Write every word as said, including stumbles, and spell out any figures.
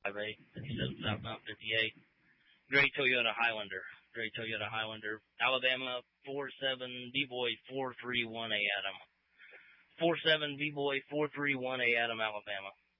five A, fifty-seven southbound fifty-eight. Gray Toyota Highlander. Gray Toyota Highlander. Alabama four seven V-Boy four three one A Adam. four seven V-Boy four three one A Adam, Alabama.